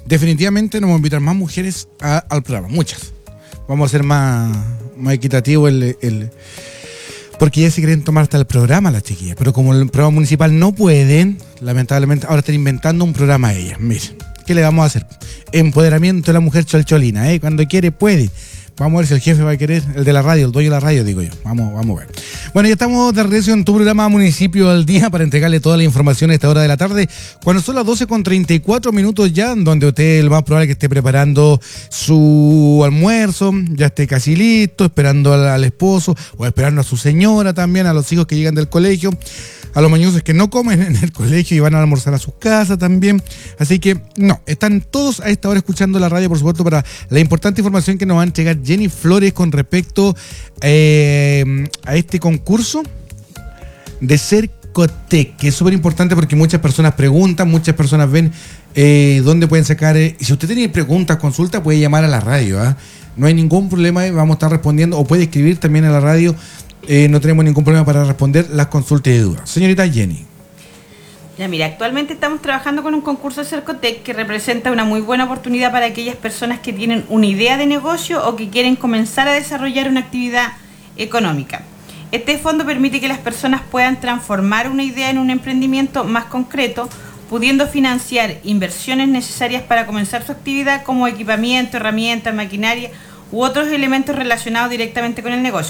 definitivamente nos vamos a invitar más mujeres al programa, muchas. Vamos a ser más equitativo porque ya se quieren tomar hasta el programa las chiquillas, pero como el programa municipal no pueden, lamentablemente ahora están inventando un programa a ellas. Miren, ¿qué le vamos a hacer? Empoderamiento de la mujer cholcholina, cuando quiere puede. Vamos a ver si el jefe va a querer, el de la radio, el dueño de la radio, digo yo. Vamos a ver. Bueno, ya estamos de regreso en tu programa Municipio al Día para entregarle toda la información a esta hora de la tarde, cuando son las 12:34 ya, donde usted lo más probable es que esté preparando su almuerzo, ya esté casi listo, esperando al esposo o esperando a su señora también, a los hijos que llegan del colegio, a los mañosos que no comen en el colegio y van a almorzar a sus casas también. Así que, no, están todos a esta hora escuchando la radio, por supuesto, para la importante información que nos va a entregar Jenny Flores con respecto a este concurso de Cercotec, que es súper importante porque muchas personas preguntan, muchas personas ven dónde pueden sacar. Si usted tiene preguntas, consultas, puede llamar a la radio, no hay ningún problema, vamos a estar respondiendo, o puede escribir también a la radio. No tenemos ningún problema para responder las consultas y dudas. Señorita Jenny. Ya, mira, actualmente estamos trabajando con un concurso de Cercotec que representa una muy buena oportunidad para aquellas personas que tienen una idea de negocio o que quieren comenzar a desarrollar una actividad económica. Este fondo permite que las personas puedan transformar una idea en un emprendimiento más concreto, pudiendo financiar inversiones necesarias para comenzar su actividad como equipamiento, herramientas, maquinaria u otros elementos relacionados directamente con el negocio.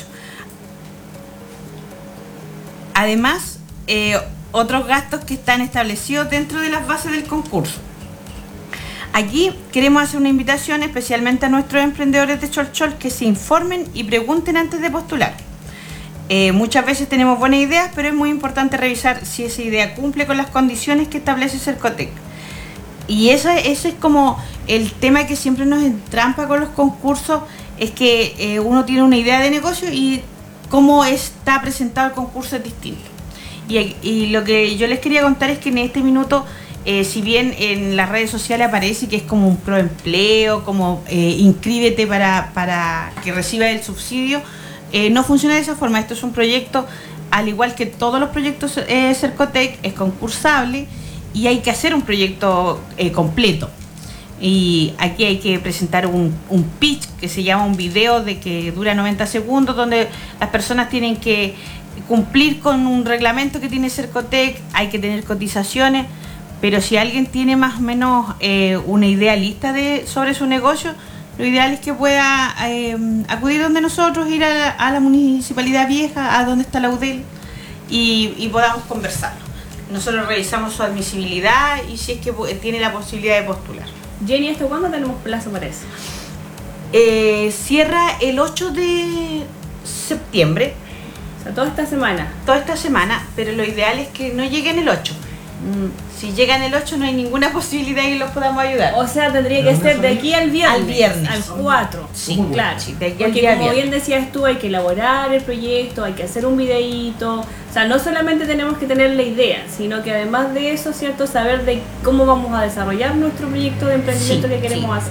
Además, otros gastos que están establecidos dentro de las bases del concurso. Aquí queremos hacer una invitación especialmente a nuestros emprendedores de Cholchol que se informen y pregunten antes de postular. Muchas veces tenemos buenas ideas, pero es muy importante revisar si esa idea cumple con las condiciones que establece Cercotec. Y ese es como el tema que siempre nos entrampa con los concursos, es que uno tiene una idea de negocio y cómo está presentado el concurso es distinto. Y lo que yo les quería contar es que en este minuto, si bien en las redes sociales aparece que es como un proempleo, como inscríbete para que reciba el subsidio, no funciona de esa forma. Esto es un proyecto, al igual que todos los proyectos Cercotec, es concursable y hay que hacer un proyecto completo. Y aquí hay que presentar un pitch que se llama un video de que dura 90 segundos, donde las personas tienen que cumplir con un reglamento que tiene Cercotec, hay que tener cotizaciones, pero si alguien tiene más o menos una idea lista sobre su negocio, lo ideal es que pueda acudir donde nosotros, ir a la municipalidad vieja, a donde está la UDEL, y podamos conversarlo. Nosotros revisamos su admisibilidad y si es que tiene la posibilidad de postular. Jenny, ¿hasta cuándo tenemos plazo para eso? Cierra el 8 de septiembre. O sea, toda esta semana. Toda esta semana, pero lo ideal es que no lleguen el 8. Si llegan el 8 no hay ninguna posibilidad de que los podamos ayudar. O sea, tendría que ser de aquí al viernes. Al viernes. Al 4. Sí, claro. Sí, de aquí porque al como viernes. bien decías tú, hay que elaborar el proyecto, hay que hacer un videíto. O sea, no solamente tenemos que tener la idea, sino que además de eso, ¿cierto? Saber de cómo vamos a desarrollar nuestro proyecto de emprendimiento que queremos hacer.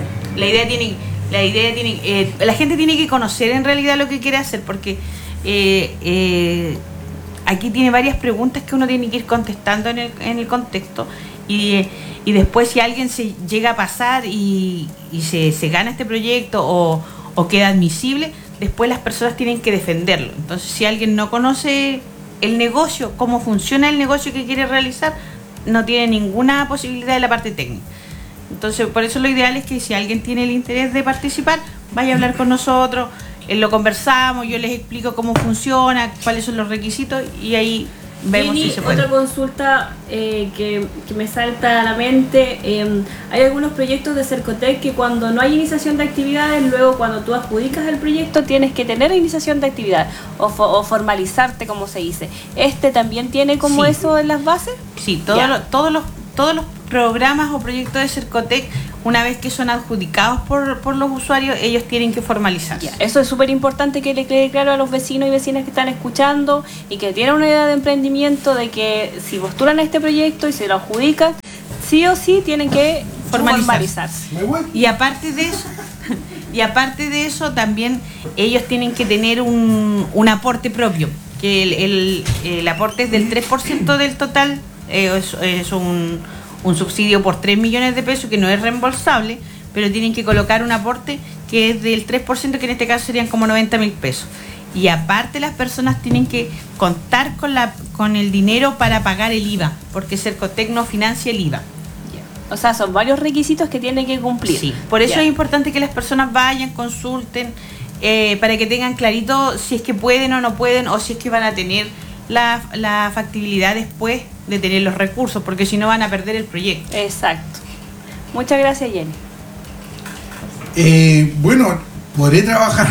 La gente tiene que conocer en realidad lo que quiere hacer, porque aquí tiene varias preguntas que uno tiene que ir contestando en el contexto y después si alguien se llega a pasar y se gana este proyecto o queda admisible, después las personas tienen que defenderlo. Entonces, si alguien no conoce el negocio, cómo funciona el negocio que quiere realizar, no tiene ninguna posibilidad de la parte técnica. Entonces, por eso lo ideal es que si alguien tiene el interés de participar, vaya a hablar con nosotros, lo conversamos, yo les explico cómo funciona, cuáles son los requisitos y ahí vemos si se puede. Otra consulta que me salta a la mente, hay algunos proyectos de Cercotec que cuando no hay iniciación de actividades, luego cuando tú adjudicas el proyecto tienes que tener iniciación de actividad o formalizarte, como se dice. ¿Este también tiene como eso en las bases? Sí, todos los programas o proyectos de Cercotec, una vez que son adjudicados por los usuarios, ellos tienen que formalizarse. Eso es súper importante que le quede claro a los vecinos y vecinas que están escuchando y que tienen una idea de emprendimiento, de que si postulan a este proyecto y se lo adjudican, sí o sí tienen que formalizarse. Y aparte de eso, también ellos tienen que tener un aporte propio, que el aporte es del 3% del total, es un subsidio por 3 millones de pesos que no es reembolsable, pero tienen que colocar un aporte que es del 3%, que en este caso serían como 90.000 pesos. Y aparte las personas tienen que contar con el dinero para pagar el IVA, porque Cercotec no financia el IVA. O sea, son varios requisitos que tienen que cumplir. Sí, por eso es importante que las personas vayan, consulten, para que tengan clarito si es que pueden o no pueden, o si es que van a tener la factibilidad después de tener los recursos, porque si no van a perder el proyecto. Exacto. Muchas gracias, Jenny. Bueno, podré trabajar.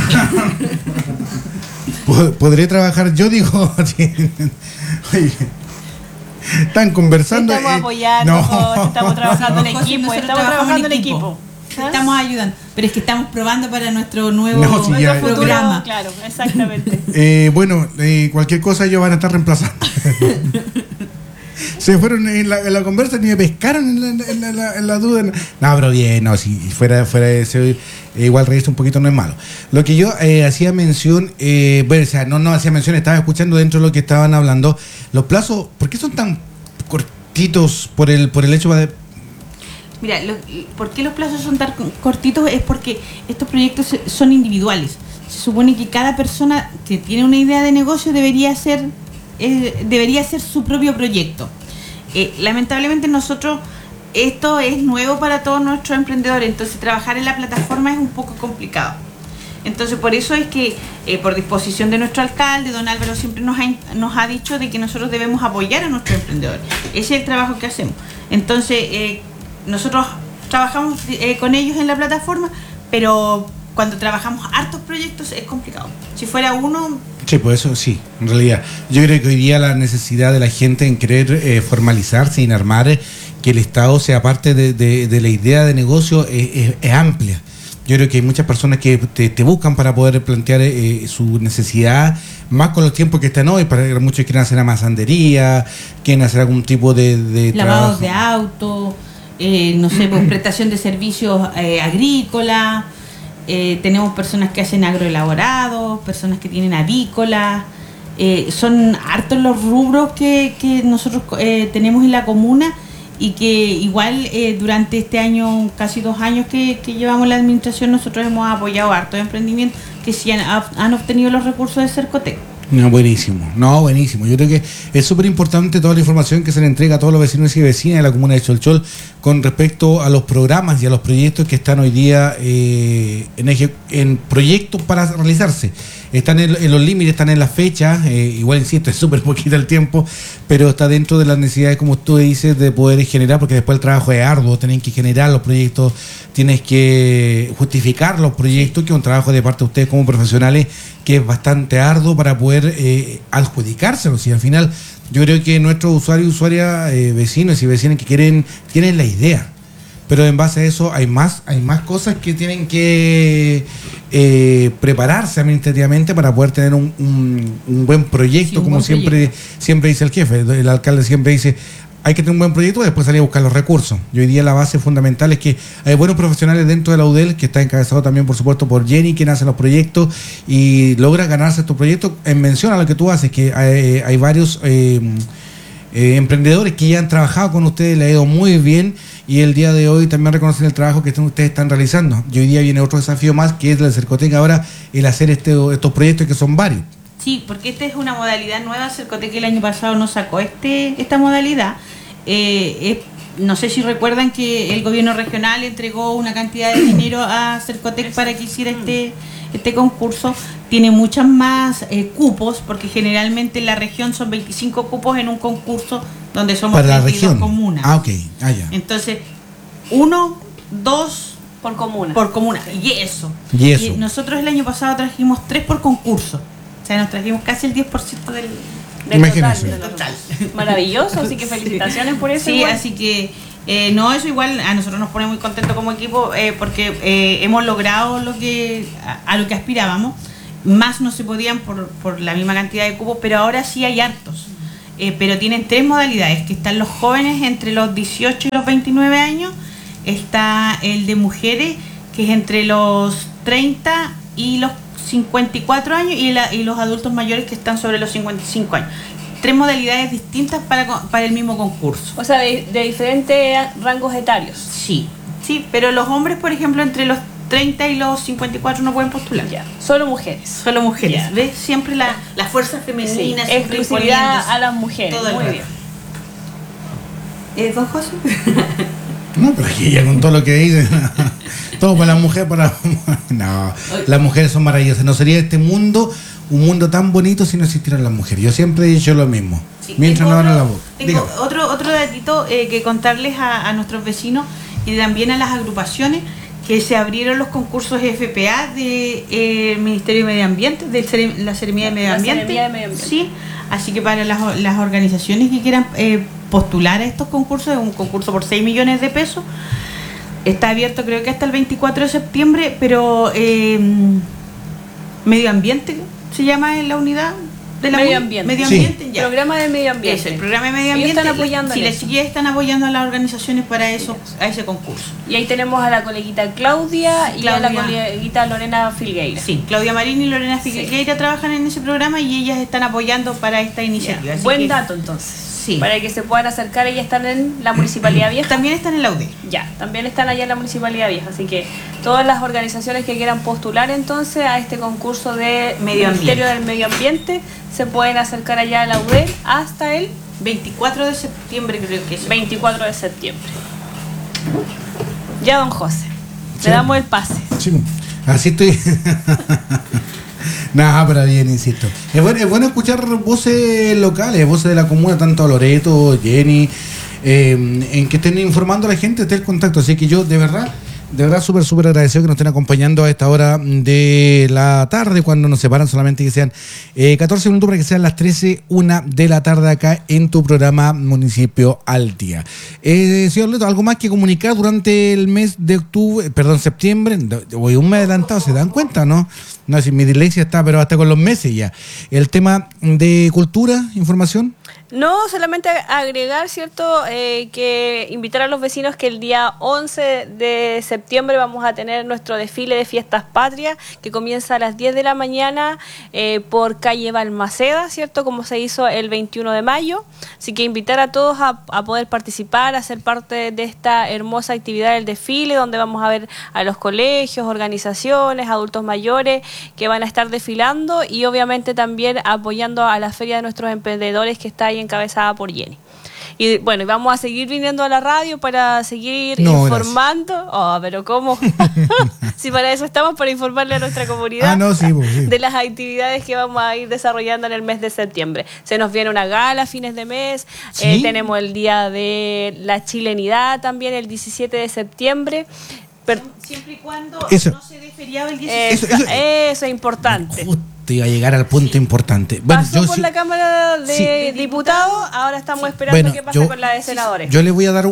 Podré trabajar, yo digo. Oye, están conversando. Estamos apoyando, estamos trabajando en equipo, Estamos ayudando, pero es que estamos probando para nuestro nuevo programa. Claro, exactamente. Bueno, cualquier cosa ellos van a estar reemplazando. Se fueron en la conversa, ni me pescaron en la duda. No, pero bien, no, si fuera de ese, igual reírse un poquito no es malo. Lo que yo hacía mención, bueno, o sea, no hacía mención, estaba escuchando dentro de lo que estaban hablando. Los plazos, ¿por qué son tan cortitos por el hecho de... Mira, ¿por qué los plazos son tan cortitos? Es porque estos proyectos son individuales. Se supone que cada persona que tiene una idea de negocio debería ser su propio proyecto. Lamentablemente nosotros, esto es nuevo para todos nuestros emprendedores, entonces trabajar en la plataforma es un poco complicado. Entonces por eso es que por disposición de nuestro alcalde, don Álvaro, siempre nos ha dicho de que nosotros debemos apoyar a nuestros emprendedores. Ese es el trabajo que hacemos. Entonces nosotros trabajamos con ellos en la plataforma, pero cuando trabajamos hartos proyectos es complicado. Si fuera uno... Sí, pues eso sí, en realidad. Yo creo que hoy día la necesidad de la gente en querer formalizarse y en armar que el Estado sea parte de la idea de negocio es amplia. Yo creo que hay muchas personas que te buscan para poder plantear su necesidad, más con los tiempos que están hoy. Para muchos quieren hacer amasandería, quieren hacer algún tipo de lavados trabajo. de auto, no sé, pues prestación de servicios agrícolas. Tenemos personas que hacen agroelaborados, personas que tienen avícolas. Son hartos los rubros que nosotros tenemos en la comuna, y que igual durante este año, casi 2 años que llevamos la administración, nosotros hemos apoyado hartos emprendimientos que sí han obtenido los recursos de Cercotec. No, buenísimo. Yo creo que es súper importante toda la información que se le entrega a todos los vecinos y vecinas de la comuna de Cholchol con respecto a los programas y a los proyectos que están hoy día en proyectos para realizarse. Están en los límites, están en las fechas, igual insisto, es súper poquito el tiempo, pero está dentro de las necesidades, como tú dices, de poder generar, porque después el trabajo es arduo, tienen que generar los proyectos, tienes que justificar los proyectos, que es un trabajo de parte de ustedes como profesionales que es bastante arduo para poder adjudicárselos. Y al final yo creo que nuestros usuarios y usuarias, vecinos y vecinas que tienen la idea, pero en base a eso hay más cosas que tienen que prepararse administrativamente para poder tener un buen proyecto, sí, como siempre dice el jefe. El alcalde siempre dice: hay que tener un buen proyecto y después salir a buscar los recursos. Y hoy día la base fundamental es que hay buenos profesionales dentro de la UDEL, que está encabezado también, por supuesto, por Jenny, quien hace los proyectos y logra ganarse estos proyectos. En mención a lo que tú haces, que hay varios emprendedores que ya han trabajado con ustedes, le ha ido muy bien, y el día de hoy también reconocen el trabajo que ustedes están realizando. Y hoy día viene otro desafío más, que es el Cercotec ahora, el hacer estos proyectos, que son varios. Sí, porque esta es una modalidad nueva. Cercotec el año pasado no sacó esta modalidad. No sé si recuerdan que el gobierno regional entregó una cantidad de dinero a Cercotec para que hiciera este concurso. Tiene muchas más cupos, porque generalmente en la región son 25 cupos en un concurso donde somos para la región, comunas. Ah, ok. Ah, ya. Entonces, 1, 2 por comuna. Y eso. Y nosotros el año pasado trajimos 3 por concurso. O sea, nos trajimos casi el 10% del total. Maravilloso, así que felicitaciones por eso. Sí, igual. Así que eso igual a nosotros nos pone muy contentos como equipo, porque hemos logrado a lo que aspirábamos. Más no se podían por la misma cantidad de cupos, pero ahora sí hay hartos. Pero tienen 3 modalidades, que están los jóvenes entre los 18 y los 29 años, está el de mujeres, que es entre los 30 y los 54 años, y los adultos mayores, que están sobre los 55 años. 3 modalidades distintas para el mismo concurso. O sea, de diferentes rangos etarios. Sí, pero los hombres, por ejemplo, entre los 30 y los 54 no pueden postular. Ya. Solo mujeres. Solo mujeres. Ya. ¿Ves? Siempre la fuerza femenina. Sí, siempre exclusividad imponiéndose a las mujeres. todo el Muy rato. bien. ¿Don José? No, pero aquí ya con todo lo que dice, todo para la mujer, No, las mujeres son maravillosas. No sería este mundo un mundo tan bonito si no existieran las mujeres. Yo siempre he dicho lo mismo. Sí, mientras no abran la boca. Tengo otro datito que contarles a nuestros vecinos y también a las agrupaciones, que se abrieron los concursos FPA del Ministerio de Medio Ambiente, de la Seremía de Medio Ambiente. Seremía de Medio Ambiente. Sí, así que para las organizaciones que quieran postular a estos concursos, es un concurso por 6 millones de pesos. Está abierto creo que hasta el 24 de septiembre, pero Medio Ambiente se llama en la unidad de la Medio Ambiente. Medio Sí. Ambiente, ya. Programa de medio ambiente. Eso, el programa de medio Ellos ambiente. están apoyando Sí, en las eso. chiquillas están apoyando a las organizaciones para eso, a ese concurso. Y ahí tenemos a la coleguita Claudia y a la Claudia. coleguita Lorena Filgueira. Sí, Claudia Marín y Lorena Figueira trabajan en ese programa y ellas están apoyando para esta iniciativa. Así Buen que dato entonces. Sí. Para que se puedan acercar, ellas están en la Municipalidad Vieja. También están en la UDE. Ya, también están allá en la Municipalidad Vieja. Así que todas las organizaciones que quieran postular entonces a este concurso de Medio Ministerio del Medio Ambiente se pueden acercar allá a la UDE hasta el 24 de septiembre creo que es. 24 de septiembre. Ya, don José, Sí. le damos el pase. Sí, así estoy. Nada, pero bien, insisto. Es bueno escuchar voces locales, voces de la comuna, tanto Loreto, Jenny, en que estén informando a la gente, esté el contacto. Así que yo, de verdad, súper agradecido que nos estén acompañando a esta hora de la tarde, cuando nos separan solamente que sean 14 minutos para que sean las 13:01 de la tarde acá en tu programa Municipio al Día. Señor Leto, ¿algo más que comunicar durante el mes de septiembre? Voy un mes adelantado, ¿se dan cuenta, no? No, si mi dislexia está, pero hasta con los meses ya. El tema de cultura, información. No, solamente agregar, ¿cierto? Que invitar a los vecinos que el día 11 de septiembre vamos a tener nuestro desfile de Fiestas Patrias, que comienza a las 10 de la mañana por calle Balmaceda, ¿cierto? Como se hizo el 21 de mayo. Así que invitar a todos a poder participar, a ser parte de esta hermosa actividad del desfile, donde vamos a ver a los colegios, organizaciones, adultos mayores que van a estar desfilando y obviamente también apoyando a la Feria de nuestros Emprendedores, que está ahí encabezada por Jenny. Y bueno, vamos a seguir viniendo a la radio para seguir informando. Gracias. Oh, pero ¿cómo? Si para eso estamos, para informarle a nuestra comunidad sí. de las actividades que vamos a ir desarrollando en el mes de septiembre. Se nos viene una gala a fines de mes, ¿sí? Tenemos el Día de la Chilenidad también el 17 de septiembre. Siempre y cuando eso. No se dé feriado el 17. Eso es importante. Justo iba a llegar al punto importante. Bueno, pasó por la Cámara de Diputados, ahora estamos esperando qué pasa con la de senadores. Yo le voy a dar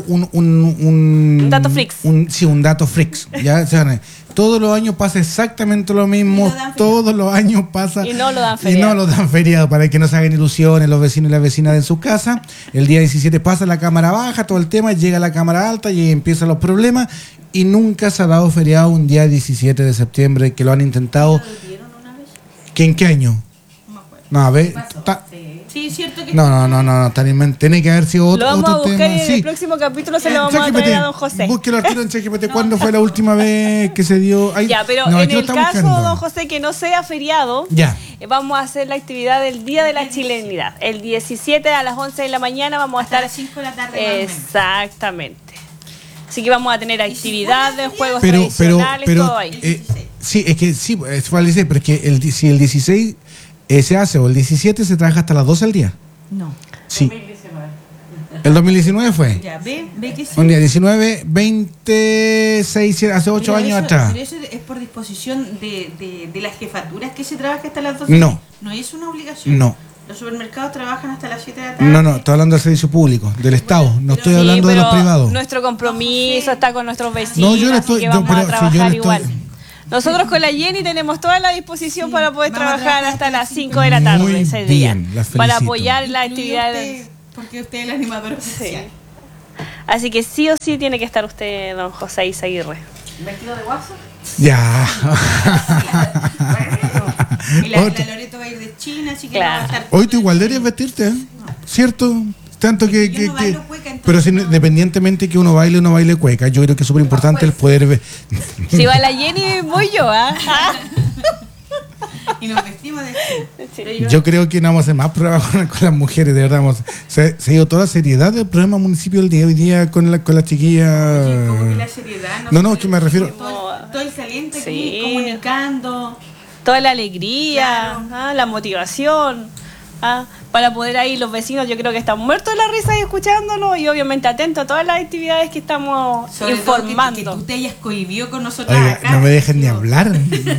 un dato freaks. Un dato freaks. Ya, todos los años pasa exactamente lo mismo. Todos los años pasa. Y no lo dan feriado. Y no lo dan feriado, para que no se hagan ilusiones los vecinos y las vecinas de su casa. El día 17 pasa la Cámara Baja, todo el tema, llega la Cámara Alta y empiezan los problemas. Y nunca se ha dado feriado un día 17 de septiembre, que lo han intentado. ¿Que en qué año? No, a ver. Sí, es cierto que. No, tiene que haber sido otro tema. Lo vamos a buscar y en el próximo capítulo se lo vamos a traer a don José. Búsquelo al tiro en ChatGPT. ¿Cuándo fue la última vez que se dio? Ya, pero en el caso, don José, que no sea feriado, vamos a hacer la actividad del Día de la Chilenidad. El 17 a las 11 de la mañana vamos a estar. A las 5 de la tarde. Exactamente. Así que vamos a tener actividades, juegos tradicionales, todo ahí. Sí, es que sí, es para el 16, pero es que si el 16 se hace o el 17 se trabaja hasta las 12 del día. No. Sí. El 2019 fue. Ya, ve que sí. Un día 19, 26, hace 8 años atrás. Pero eso es por disposición de las jefaturas que se trabaja hasta las 12. No. No es una obligación. No. Los supermercados trabajan hasta las 7 de la tarde. No, estoy hablando del servicio público, del Estado, no estoy hablando de los privados. Nuestro compromiso está con nuestros vecinos, no, yo así que vamos a trabajar igual. Nosotros con la Jenny tenemos toda la disposición para poder trabajar hasta las 5 de la tarde ese día, para apoyar la actividad. Porque usted es el animador oficial. Así que sí o sí tiene que estar usted, don José Izaguirre. ¿Vestido de guaso? Ya. Y la Loreto va a ir de China, así que no va a estar. Hoy tú igual deberías vestirte, ¿eh? ¿cierto? Tanto que Yo no bailo cueca, entonces pero si, no. independientemente que uno baile cueca, yo creo que es súper importante el poder ver. Si va la Jenny, voy yo, ¿ah? Y nos vestimos de chino. Yo creo que no vamos a hacer más programas con las mujeres, de verdad. Se ha ido toda la seriedad del programa municipio el día hoy día con la chiquilla. Oye, como que la seriedad. No, que me refiero. Todo el caliente Sí. aquí, comunicando. Toda la alegría, Claro. la motivación, para poder ahí los vecinos, yo creo que están muertos de la risa y escuchándolo y obviamente atentos a todas las actividades que estamos Sobre todo informando. que tú te hayas cohibido con nosotros Oiga, acá. no me dejen ni hablar.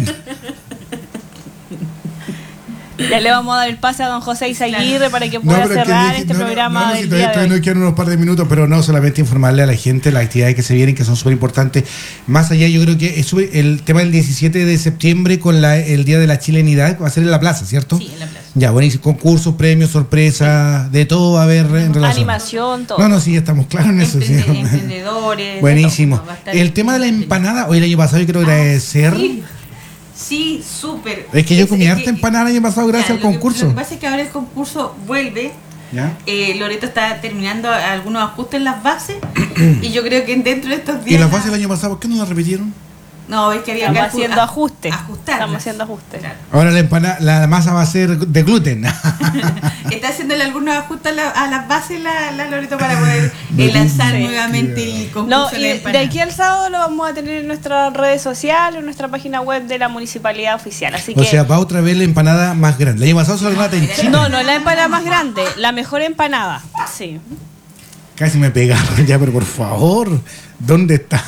Ya le vamos a dar el pase a don José Izaguirre Claro. para que pueda pero es que cerrar dije- este programa si del todavía, día de todavía hoy. nos quedan unos par de minutos, pero no solamente informarle a la gente las actividades que se vienen, que son súper importantes. Más allá, yo creo que es el tema del 17 de septiembre con el Día de la Chilenidad, va a ser en la plaza, ¿cierto? Sí, en la plaza. Ya, buenísimo. Concursos, premios, sorpresas, de todo va a haber en relación. Animación, todo. No, sí, ya estamos claros en eso. Sí. Emprendedores. Buenísimo. de todo. Va a estar El tema de la empanada, hoy el año pasado yo quiero agradecer. Sí, súper. Es que yo comí Es harta empanada el año pasado gracias ya, al lo que- concurso. Lo que pasa es que ahora el concurso vuelve. ¿Ya? Loreto está terminando algunos ajustes en las bases y yo creo que dentro de estos días. ¿Y las bases del año pasado por qué no las repitieron? No, es que había Estamos que haciendo ajustes. ajustarlas. Estamos haciendo ajustes. Claro. Ahora la empanada, la masa va a ser de gluten. Está haciéndole algunos ajustes a las bases la Loreto para poder lanzar Sí. nuevamente el concurso No, de y la de empanada. aquí al sábado lo vamos a tener en nuestras redes sociales, en nuestra página web de la municipalidad oficial. Así O que sea, va otra vez la empanada más grande. El año pasado solo una en China. no, no es la empanada más grande, la mejor empanada. Sí. Casi me pegaron ya, pero por favor, ¿dónde está?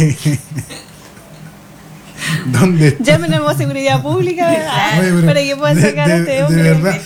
¿Dónde está? Ya tenemos seguridad pública Oye, para que puedan sacar a este de hombre. verdad.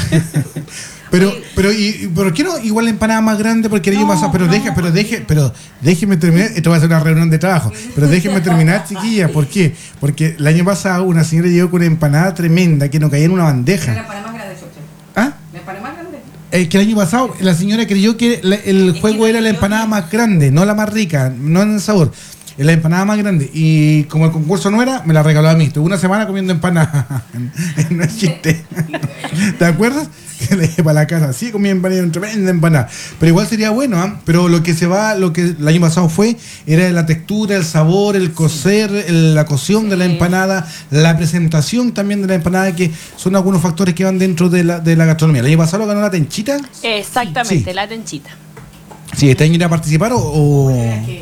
Pero ¿por qué no igual la empanada más grande? Porque el año pasado, pero déjeme terminar, esto va a ser una reunión de trabajo, pero déjeme terminar, chiquilla, ¿por qué? Porque el año pasado una señora llegó con una empanada tremenda que nos caía en una bandeja. empanada más grande, Xochitl. ¿Ah? La empanada más grande. Que el año pasado la señora creyó que el juego era la empanada más grande, no la más rica, no en el sabor. Es la empanada más grande. Y como el concurso no era, me la regaló a mí. Estuve una semana comiendo empanada. No es chiste. ¿Te acuerdas? Que le dije para la casa, sí, comí empanada, una tremenda empanada. Pero igual sería bueno, ¿ah? Pero lo que el año pasado era la textura, el sabor, el cocer, la cocción de la empanada, la presentación también de la empanada, que son algunos factores que van dentro de la gastronomía. El año pasado lo ganó la tenchita. Exactamente, Sí. la tenchita. Sí, ¿este año irá a participar o...?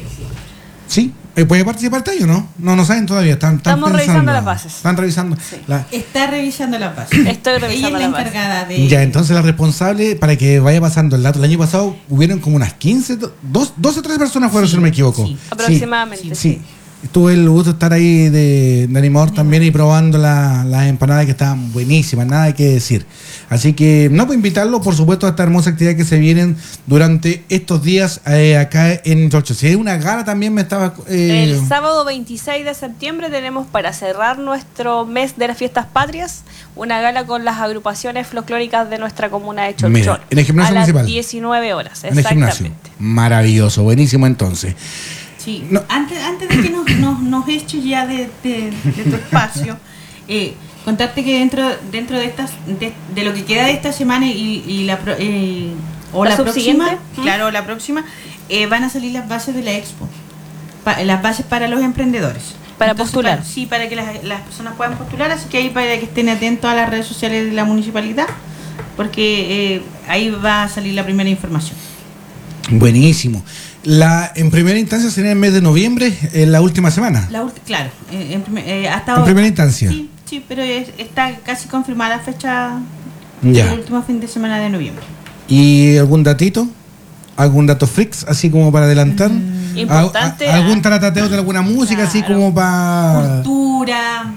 Sí, ¿puede participar este año o no? No saben todavía, están Estamos pensando. revisando las bases. Están revisando. Sí. Está revisando las bases. Estoy revisando Ella es la las bases. encargada de. Ya, entonces la responsable, para que vaya pasando el dato, el año pasado hubieron como unas 15, 12 o 13 personas fueron, si no me equivoco. sí. Aproximadamente. Sí. Tuve el gusto de estar ahí de animador también y probando las empanadas que estaban buenísimas, nada que decir. Así que, no, pues invitarlo, por supuesto, a esta hermosa actividad que se vienen durante estos días acá en Chocho. Si hay una gala también me estaba... El sábado 26 de septiembre tenemos para cerrar nuestro mes de las fiestas patrias una gala con las agrupaciones folclóricas de nuestra comuna de Cholchol. Mira, en el gimnasio a municipal. las 19 horas, en el gimnasio. exactamente. Maravilloso, buenísimo entonces. Sí. No. Antes de que nos eches ya de tu espacio, contarte que dentro de estas de lo que queda de esta semana y la ¿La próxima, subsiguiente? claro, la próxima, van a salir las bases de la expo, las bases para los emprendedores. Para postular. Para que las personas puedan postular, así que ahí para que estén atentos a las redes sociales de la municipalidad, porque ahí va a salir la primera información. Buenísimo. En primera instancia sería en el mes de noviembre, en la última semana. Claro, hasta En primera instancia. Sí, pero está casi confirmada la fecha Ya. del último fin de semana de noviembre. ¿Y algún datito? ¿Algún dato freaks, así como para adelantar? Importante. ¿Algún tratateo de alguna música, así Claro. como para...? Cultura,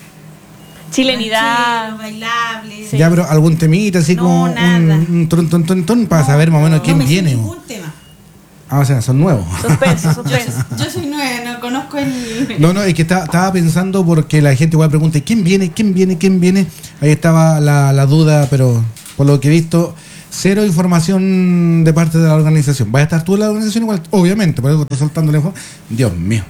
Chilenidad. ranchero, bailable. Sí. Ya, pero algún temita, así No, como nada. un ton, para saber más o menos quién no me sé viene. ningún tema. O sea, son nuevos. Suspenso. Yo soy nueva, no conozco el... No, es que estaba pensando porque la gente igual pregunta, ¿quién viene? Ahí estaba la duda, pero por lo que he visto, cero información de parte de la organización. ¿Vas a estar tú en la organización igual? Obviamente, por eso estoy soltando la información. Dios mío.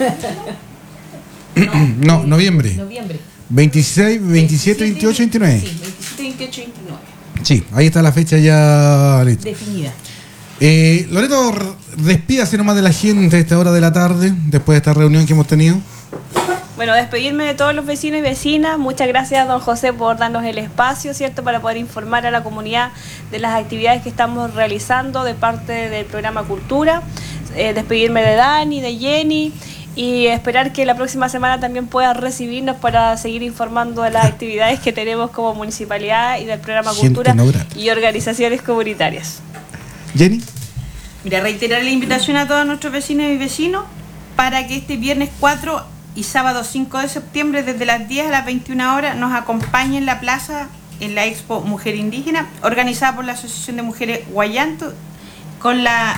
No, noviembre. Noviembre. 26, 27, 28, 29. Sí, 27, 28, 29. Sí, ahí está la fecha ya lista. Definida. Loreto, despídase nomás de la gente a esta hora de la tarde, después de esta reunión que hemos tenido. Bueno, despedirme de todos los vecinos y vecinas. Muchas gracias, don José, por darnos el espacio, ¿cierto?, para poder informar a la comunidad de las actividades que estamos realizando de parte del programa Cultura. Despedirme de Dani, de Jenny, y esperar que la próxima semana también pueda recibirnos para seguir informando de las actividades que tenemos como municipalidad y del programa Cultura y organizaciones comunitarias. Jenny. Mira, reiterar la invitación a todos nuestros vecinos y vecinos para que este viernes 4 y sábado 5 de septiembre, desde las 10 a las 21 horas, nos acompañen en la plaza en la Expo Mujer Indígena, organizada por la Asociación de Mujeres Guayanto, con la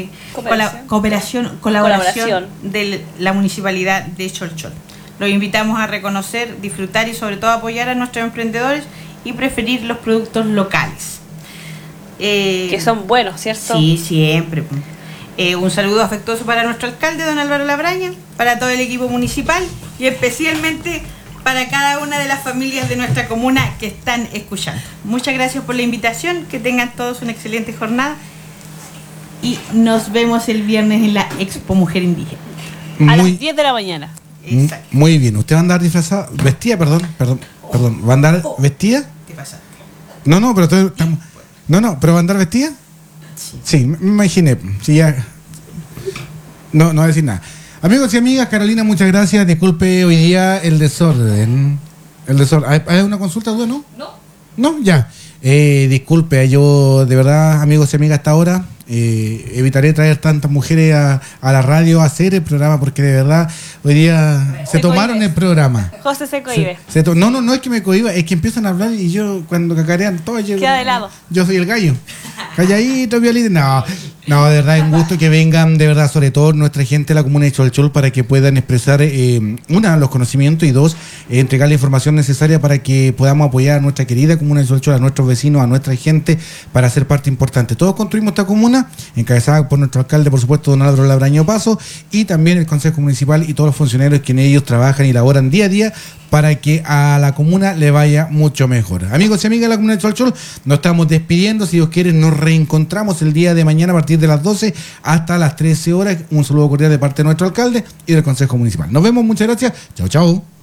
colaboración de la Municipalidad de Cholchol. Los invitamos a reconocer, disfrutar y sobre todo apoyar a nuestros emprendedores y preferir los productos locales. Que son buenos, ¿cierto? Sí, siempre. Un saludo afectuoso para nuestro alcalde, don Álvaro Labraña, para todo el equipo municipal y especialmente para cada una de las familias de nuestra comuna que están escuchando. Muchas gracias por la invitación, que tengan todos una excelente jornada y nos vemos el viernes en la Expo Mujer Indígena. A las 10 de la mañana. Exacto. Muy bien, ¿usted va a andar disfrazada? ¿Vestida? Perdón, ¿va a andar vestida? ¿Qué pasa? No, pero estamos... ¿pero va a andar vestida? Sí, me imaginé. Sí, ya. No voy a decir nada. Amigos y amigas, Carolina, muchas gracias. Disculpe hoy día el desorden. ¿Hay una consulta, duda, no? No, ya. Disculpe, yo de verdad, amigos y amigas, hasta ahora evitaré traer tantas mujeres a la radio a hacer el programa, porque de verdad hoy día se tomaron el programa. José se cohibe. No es que me cohiba, es que empiezan a hablar y yo cuando cacarean todo, queda de lado. Yo soy el gallo. Calladito, violín. No, de verdad es un gusto que vengan, de verdad, sobre todo nuestra gente de la comuna de Cholchol, para que puedan expresar, una, los conocimientos, y dos, entregar la información necesaria para que podamos apoyar a nuestra querida comuna de Cholchol, a nuestros vecinos, a nuestra gente, para ser parte importante. Todos construimos esta comuna, encabezada por nuestro alcalde, por supuesto, don Álvaro Labraño Paso, y también el Consejo Municipal y todos los funcionarios que en ellos trabajan y laboran día a día para que a la comuna le vaya mucho mejor. Amigos y amigas de la comuna de Cholchol, nos estamos despidiendo. Si Dios quiere, nos reencontramos el día de mañana a partir de las 12 hasta las 13 horas. Un saludo cordial de parte de nuestro alcalde y del Consejo Municipal. Nos vemos, muchas gracias. Chao, chao.